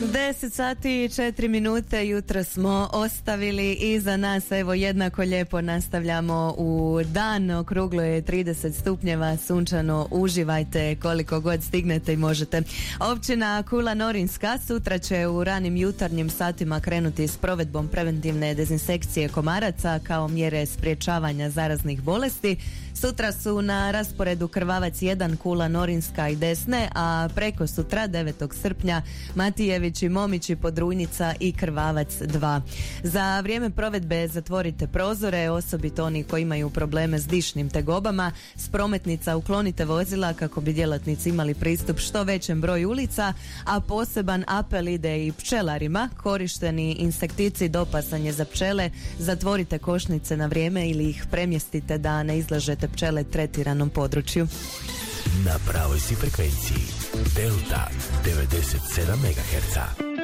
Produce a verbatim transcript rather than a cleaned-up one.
deset sati i četiri minute jutro smo ostavili iza nas, evo jednako lijepo nastavljamo u dan, okruglo je trideset stupnjeva, sunčano, uživajte koliko god stignete i možete. Općina Kula Norinska sutra će u ranim jutarnjim satima krenuti s provedbom preventivne dezinsekcije komaraca kao mjere sprječavanja zaraznih bolesti. Sutra su na rasporedu Krvavac jedan, Kula Norinska i Desne, a preko sutra devetog srpnja Matijević i Momići, Podrujnica i Krvavac dva. Za vrijeme provedbe zatvorite prozore, osobito oni koji imaju probleme s dišnim tegobama. S prometnica uklonite vozila kako bi djelatnici imali pristup što većem broju ulica, a poseban apel ide i pčelarima. Korišteni insekticid opasan je za pčele, zatvorite košnice na vrijeme ili ih premjestite da ne izlažete pčele tretiranom području. Na pravoj si frekvenciji Delta devedeset sedam megaherca.